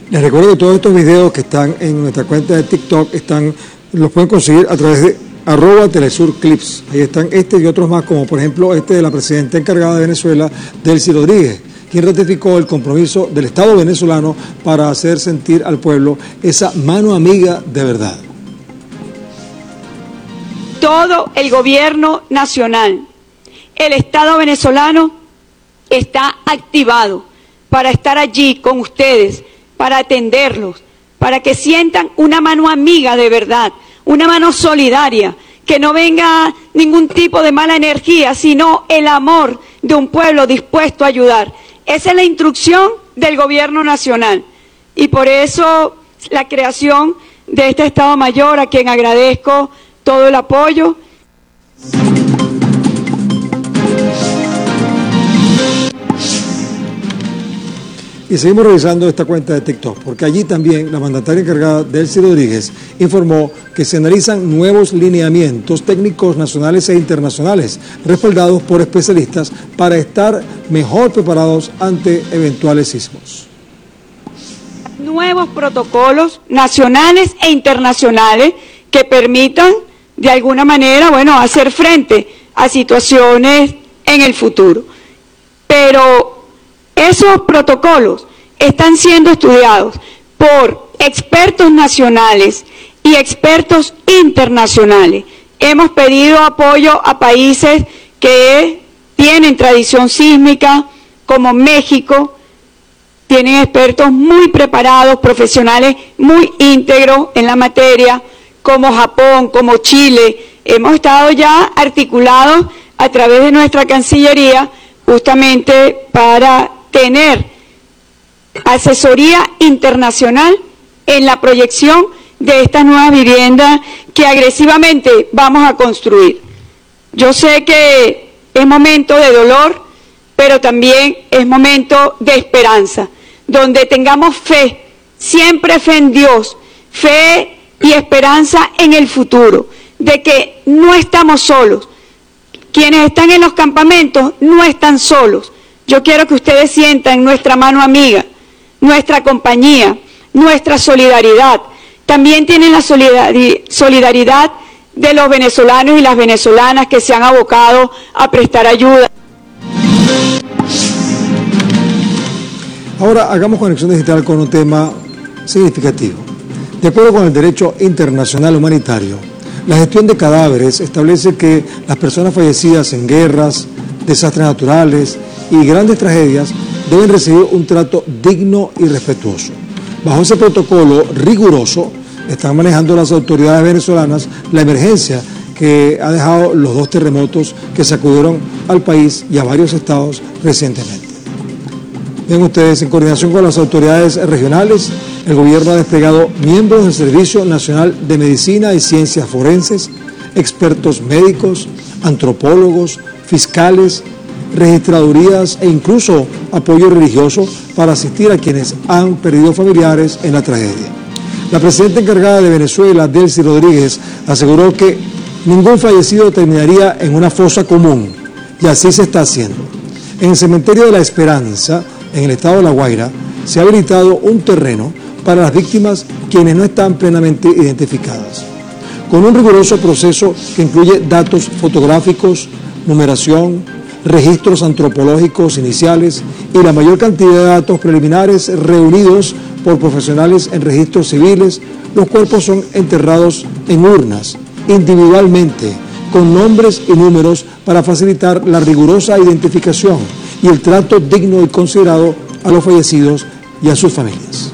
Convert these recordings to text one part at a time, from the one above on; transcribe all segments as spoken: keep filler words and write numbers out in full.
Les recuerdo que todos estos videos que están en nuestra cuenta de TikTok están, los pueden conseguir a través de arroba Telesur Clips. Ahí están este y otros más, como por ejemplo este de la presidenta encargada de Venezuela, Delcy Rodríguez, quien ratificó el compromiso del Estado venezolano para hacer sentir al pueblo esa mano amiga de verdad. Todo el gobierno nacional, el Estado venezolano está activado para estar allí con ustedes, para atenderlos, para que sientan una mano amiga de verdad, una mano solidaria, que no venga ningún tipo de mala energía, sino el amor de un pueblo dispuesto a ayudar. Esa es la instrucción del gobierno nacional y por eso la creación de este Estado Mayor, a quien agradezco todo el apoyo. Y seguimos revisando esta cuenta de TikTok, porque allí también la mandataria encargada, Delcy Rodríguez, informó que se analizan nuevos lineamientos técnicos nacionales e internacionales, respaldados por especialistas para estar mejor preparados ante eventuales sismos. Nuevos protocolos nacionales e internacionales que permitan, de alguna manera, bueno, hacer frente a situaciones en el futuro. Pero esos protocolos están siendo estudiados por expertos nacionales y expertos internacionales. Hemos pedido apoyo a países que tienen tradición sísmica, como México, tienen expertos muy preparados, profesionales muy íntegros en la materia, como Japón, como Chile. Hemos estado ya articulados a través de nuestra Cancillería justamente para tener asesoría internacional en la proyección de estas nuevas viviendas que agresivamente vamos a construir. Yo sé que es momento de dolor, pero también es momento de esperanza, donde tengamos fe, siempre fe en Dios, fe y esperanza en el futuro, de que no estamos solos. Quienes están en los campamentos no están solos. Yo quiero que ustedes sientan nuestra mano amiga, nuestra compañía, nuestra solidaridad. También tienen la solidaridad de los venezolanos y las venezolanas que se han abocado a prestar ayuda. Ahora hagamos conexión digital con un tema significativo. De acuerdo con el derecho internacional humanitario, la gestión de cadáveres establece que las personas fallecidas en guerras, desastres naturales y grandes tragedias deben recibir un trato digno y respetuoso. Bajo ese protocolo riguroso están manejando las autoridades venezolanas la emergencia que ha dejado los dos terremotos que sacudieron al país y a varios estados recientemente. Ven ustedes, en coordinación con las autoridades regionales, el gobierno ha desplegado miembros del Servicio Nacional de Medicina y Ciencias Forenses, expertos médicos, antropólogos, fiscales, registradurías e incluso apoyo religioso para asistir a quienes han perdido familiares en la tragedia. La presidenta encargada de Venezuela, Delcy Rodríguez, aseguró que ningún fallecido terminaría en una fosa común, y así se está haciendo. En el cementerio de la Esperanza, en el estado de La Guaira, se ha habilitado un terreno para las víctimas quienes no están plenamente identificadas, con un riguroso proceso que incluye datos fotográficos, numeración, registros antropológicos iniciales y la mayor cantidad de datos preliminares reunidos por profesionales en registros civiles. Los cuerpos son enterrados en urnas, individualmente, con nombres y números para facilitar la rigurosa identificación y el trato digno y considerado a los fallecidos y a sus familias.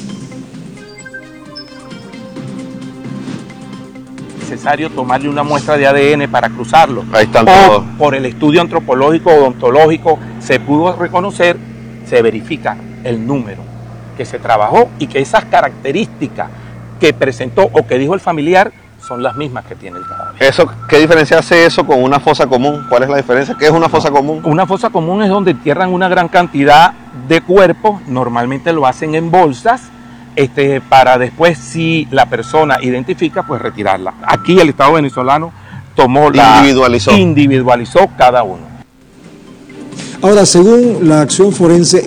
Necesario tomarle una muestra de A D N para cruzarlo. Ahí están o todos. Por el estudio antropológico o odontológico se pudo reconocer, se verifica el número que se trabajó y que esas características que presentó o que dijo el familiar son las mismas que tiene el cadáver. Eso, ¿qué diferencia hace eso con una fosa común? ¿Cuál es la diferencia? ¿Qué es una fosa común? Una fosa común es donde entierran una gran cantidad de cuerpos, normalmente lo hacen en bolsas, este, para después, si la persona identifica, pues retirarla. Aquí el Estado venezolano tomó la... Individualizó. Individualizó cada uno. Ahora, según la acción forense